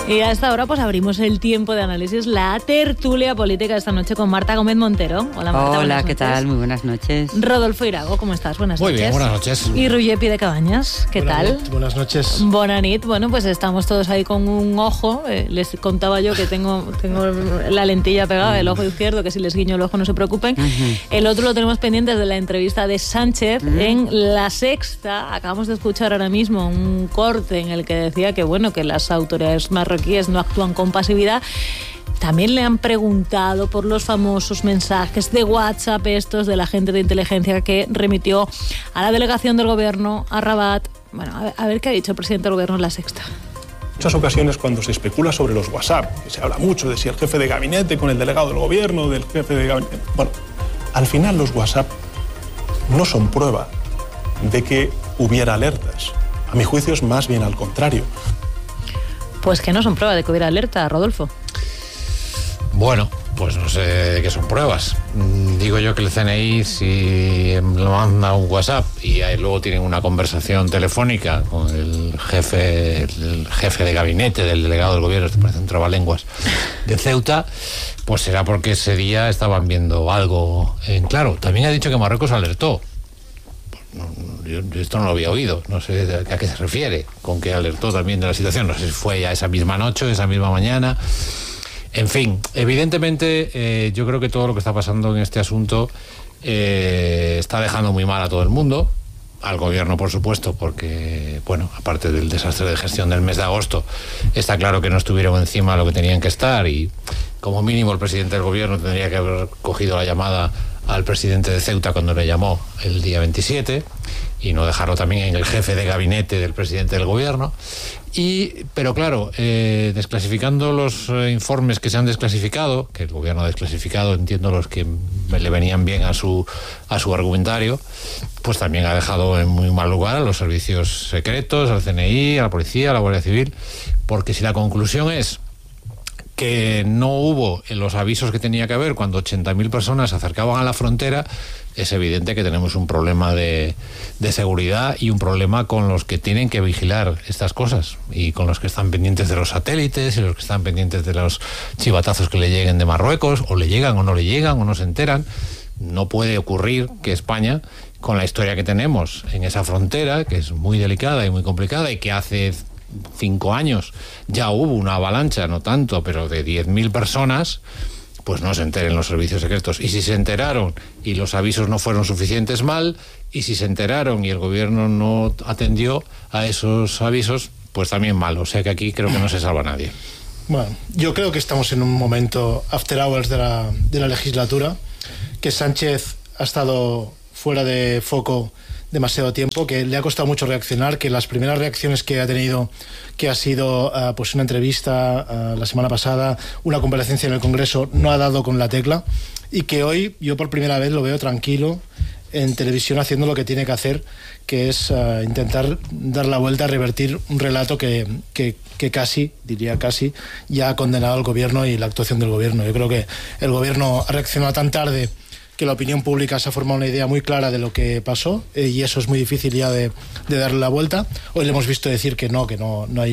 Y a esta hora pues abrimos el tiempo de análisis, la tertulia política esta noche con Marta Gómez Montero. Hola Marta. Hola, ¿qué tal? Muy buenas noches. Rodolfo Irago, ¿cómo estás? Buenas noches. Muy bien, buenas noches. Y Ruyepi de Cabañas, ¿qué tal? Buenas noches. Bona nit. Bueno, pues estamos todos ahí con un ojo. Les contaba yo que tengo la lentilla pegada del ojo izquierdo, que si les guiño el ojo no se preocupen. El otro lo tenemos pendiente de la entrevista de Sánchez en La Sexta. Acabamos de escuchar ahora mismo un corte en el que decía que bueno, que las autoridades marroquíes no actúan con pasividad. También le han preguntado por los famosos mensajes de WhatsApp estos de la gente de inteligencia que remitió a la delegación del gobierno a Rabat. Bueno, a ver qué ha dicho el presidente del gobierno en La Sexta. Muchas ocasiones cuando se especula sobre los WhatsApp, que se habla mucho de si el jefe de gabinete con el delegado del gobierno, del jefe de gabinete... Bueno, al final los WhatsApp no son prueba de que hubiera alertas. A mi juicio es más bien al contrario. Pues que no son prueba de que hubiera alerta, Rodolfo. Bueno, pues no sé de qué son pruebas. Digo yo que el CNI, si lo manda un WhatsApp y ahí luego tienen una conversación telefónica con el jefe de gabinete del delegado del gobierno, parece un trabalenguas, de Ceuta, pues será porque ese día estaban viendo algo en claro. También ha dicho que Marruecos alertó. Yo esto no lo había oído, no sé a qué se refiere, con que alertó también de la situación, no sé si fue ya esa misma noche, esa misma mañana. En fin, evidentemente yo creo que todo lo que está pasando en este asunto está dejando muy mal a todo el mundo, al gobierno por supuesto, porque, bueno, aparte del desastre de gestión del mes de agosto, está claro que no estuvieron encima de lo que tenían que estar y como mínimo el presidente del gobierno tendría que haber cogido la llamada al presidente de Ceuta cuando le llamó el día 27 y no dejarlo también en el jefe de gabinete del presidente del gobierno. Pero claro, desclasificando los informes que se han desclasificado, que el gobierno ha desclasificado, entiendo los que le venían bien a su argumentario, pues también ha dejado en muy mal lugar a los servicios secretos, al CNI, a la policía, a la Guardia Civil, porque si la conclusión es que no hubo los avisos que tenía que haber cuando 80.000 personas se acercaban a la frontera, es evidente que tenemos un problema de seguridad y un problema con los que tienen que vigilar estas cosas y con los que están pendientes de los satélites y los que están pendientes de los chivatazos que le lleguen de Marruecos, o le llegan o no le llegan o no se enteran. No puede ocurrir que España, con la historia que tenemos en esa frontera, que es muy delicada y muy complicada y que hace 5 años ya hubo una avalancha, no tanto, pero de 10.000 personas, pues no se enteren los servicios secretos. Y si se enteraron y los avisos no fueron suficientes, mal. Y si se enteraron y el gobierno no atendió a esos avisos, pues también mal. O sea que aquí creo que no se salva nadie. Bueno, yo creo que estamos en un momento after hours de la legislatura, que Sánchez ha estado fuera de foco demasiado tiempo, que le ha costado mucho reaccionar, que las primeras reacciones que ha tenido, que ha sido pues una entrevista la semana pasada, una comparecencia en el Congreso, no ha dado con la tecla, y que hoy yo por primera vez lo veo tranquilo en televisión haciendo lo que tiene que hacer, que es intentar dar la vuelta, revertir un relato que casi, diría casi, ya ha condenado al gobierno y la actuación del gobierno. Yo creo que el gobierno ha reaccionado tan tarde que la opinión pública se ha formado una idea muy clara de lo que pasó, y eso es muy difícil ya de darle la vuelta. Hoy le hemos visto decir que no hay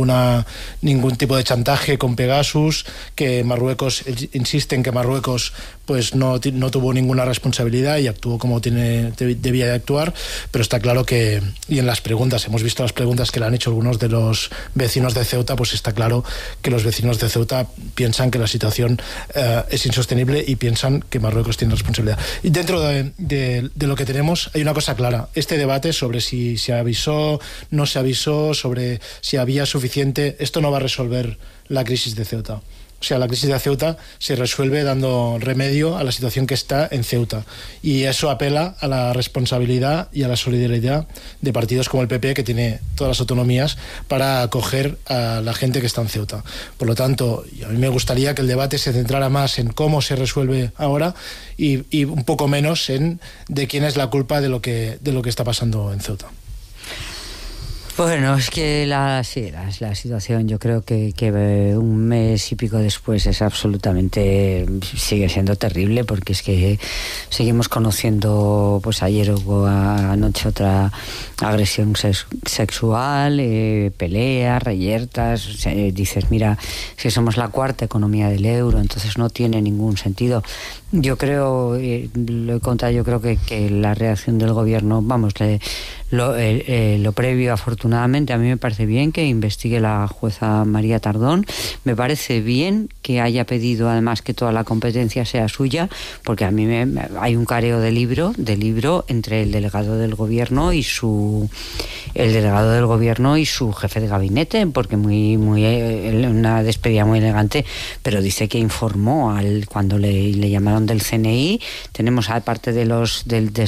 ningún tipo de chantaje con Pegasus, que Marruecos, insiste en que Marruecos pues no tuvo ninguna responsabilidad y actuó como debía de actuar, pero está claro que, y en las preguntas, hemos visto las preguntas que le han hecho algunos de los vecinos de Ceuta, pues está claro que los vecinos de Ceuta piensan que la situación es insostenible y piensan que Marruecos tiene responsabilidad. Y dentro de lo que tenemos hay una cosa clara: este debate sobre si se avisó, no se avisó, sobre si había suficiente, esto no va a resolver la crisis de Ceuta. O sea, la crisis de Ceuta se resuelve dando remedio a la situación que está en Ceuta, y eso apela a la responsabilidad y a la solidaridad de partidos como el PP, que tiene todas las autonomías para acoger a la gente que está en Ceuta. Por lo tanto, a mí me gustaría que el debate se centrara más en cómo se resuelve ahora y un poco menos en de quién es la culpa de lo que está pasando en Ceuta. Bueno, es que la situación, yo creo que un mes y pico después es absolutamente, sigue siendo terrible, porque es que seguimos conociendo, pues ayer hubo anoche otra agresión sexual, peleas, reyertas, dices, mira, si somos la cuarta economía del euro, entonces no tiene ningún sentido. Yo creo, lo he contado, yo creo que la reacción del gobierno, vamos, lo previo, afortunadamente, a mí me parece bien que investigue la jueza María Tardón. Me parece bien que haya pedido además que toda la competencia sea suya, porque a mí hay un careo de libro entre el delegado del gobierno y su jefe de gabinete, porque una despedida muy elegante, pero dice que informó cuando le llamaron del CNI. Tenemos, aparte de los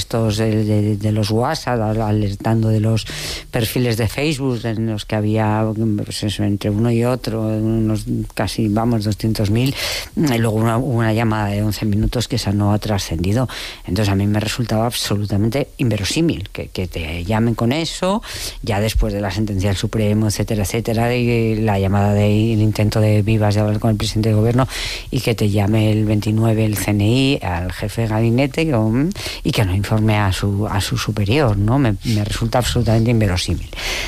WhatsApp, alertando de los perfiles de Facebook en los que había, pues eso, entre uno y otro, unos casi, 200.000, y luego hubo una llamada de 11 minutos que esa no ha trascendido. Entonces a mí me resultaba absolutamente inverosímil que te llamen con eso, ya después de la sentencia del Supremo, etcétera, y la llamada el intento de Vivas de hablar con el presidente del gobierno, y que te llame el 29 el CNI al jefe de gabinete y que no informe a su superior, ¿no? Me resulta absolutamente inverosímil.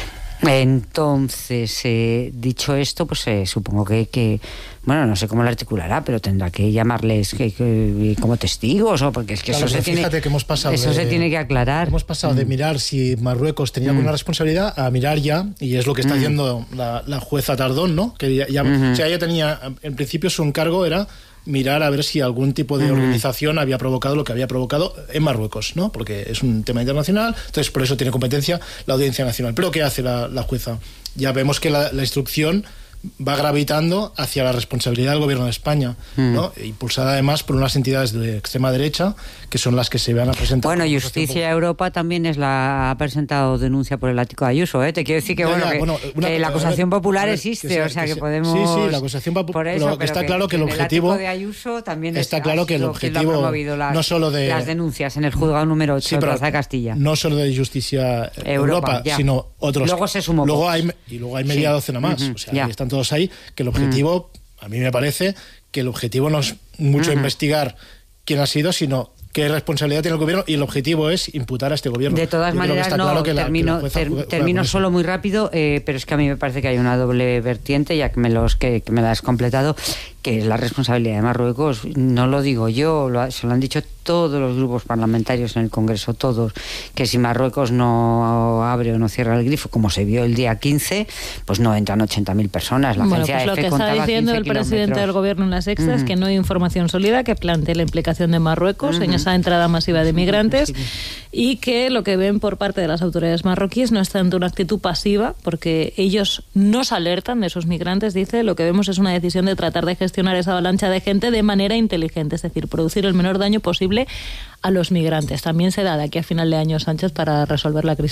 Entonces, dicho esto, pues supongo que bueno, no sé cómo lo articulará, pero tendrá que llamarles como testigos, o porque es que claro, eso se tiene que aclarar. Hemos pasado de mirar si Marruecos tenía alguna responsabilidad a mirar ya, y es lo que está haciendo la jueza Tardón, ¿no? Que o sea, ella tenía, en principio su encargo era mirar a ver si algún tipo de organización había provocado lo que había provocado en Marruecos, ¿no? Porque es un tema internacional, entonces por eso tiene competencia la Audiencia Nacional. Pero ¿qué hace la jueza? Ya vemos que la instrucción va gravitando hacia la responsabilidad del gobierno de España, ¿no? Impulsada además por unas entidades de extrema derecha que son las que se van a presentar. Bueno, Justicia Europa también ha presentado denuncia por el ático de Ayuso, ¿eh? Te quiero decir que la acusación popular existe, o sea que podemos... Sí, la acusación popular, pero está claro que el objetivo... El ático de Ayuso también está claro que el objetivo no solo de las denuncias en el juzgado número 8 de Plaza de Castilla. No solo de Justicia Europa, sino otros. Luego se sumó. Luego hay media docena más, o sea, ahí están todos ahí, que el objetivo, a mí me parece que el objetivo no es mucho investigar quién ha sido, sino qué responsabilidad tiene el gobierno, y el objetivo es imputar a este gobierno. De todas maneras, termino solo muy rápido, pero es que a mí me parece que hay una doble vertiente, ya que me la has completado, que es la responsabilidad de Marruecos. No lo digo yo, se lo han dicho todos los grupos parlamentarios en el Congreso, todos, que si Marruecos no abre o no cierra el grifo, como se vio el día 15, pues no entran 80.000 personas. La agencia pues lo que está diciendo el presidente del gobierno en la Sexta es que no hay información sólida que plantee la implicación de Marruecos en esa entrada masiva de migrantes, y que lo que ven por parte de las autoridades marroquíes no es tanto una actitud pasiva, porque ellos nos alertan de esos migrantes, dice, lo que vemos es una decisión de tratar de gestionar esa avalancha de gente de manera inteligente, es decir, producir el menor daño posible a los migrantes. También se da de aquí a final de año, Sánchez, para resolver la crisis